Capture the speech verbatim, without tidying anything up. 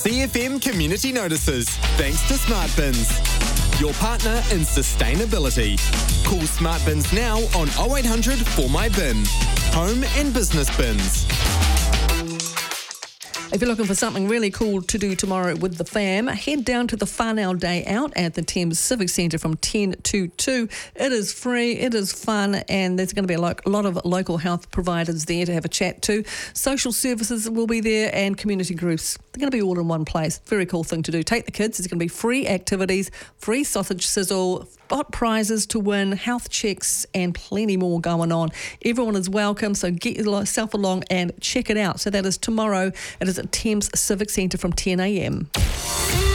C F M Community Notices, thanks to Smart Bins, your partner in sustainability. Call Smart Bins now on oh eight hundred four my bin. Home and business bins. If you're looking for something really cool to do tomorrow with the fam, head down to the Whānau Day Out at the Thames Civic Centre from ten to two. It is free, it is fun, and there's going to be a lo- lot of local health providers there to have a chat to. Social services will be there and community groups. They're going to be all in one place. Very cool thing to do. Take the kids. There's going to be free activities, free sausage sizzle, spot prizes to win, health checks, and plenty more going on. Everyone is welcome, so get yourself along and check it out. So that is tomorrow. It is at Thames Civic Centre from ten a m.